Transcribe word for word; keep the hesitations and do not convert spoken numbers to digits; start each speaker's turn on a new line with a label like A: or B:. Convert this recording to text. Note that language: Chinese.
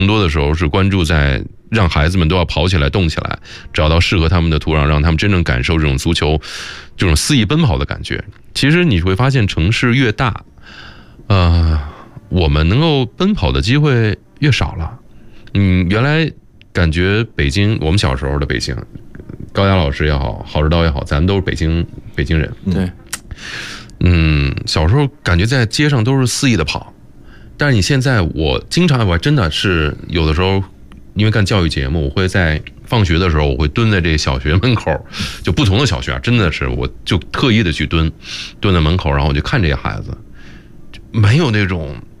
A: 更多的时候是关注在让孩子们都要跑起来动起来，找到适合他们的土壤，让他们真正感受这种足球这种肆意奔跑的感觉。其实你会发现城市越大，呃我们能够奔跑的机会越少了。嗯，原来感觉北京，我们小时候的北京，高雅老师也好，郝指导也好，咱们都是北京北京人。
B: 对，
A: 嗯，小时候感觉在街上都是肆意的跑，但是你现在，我经常我真的是有的时候，因为干教育节目，我会在放学的时候，我会蹲在这小学门口，就不同的小学啊，真的是我就特意的去蹲，蹲在门口，然后我就看这些孩子，没有那种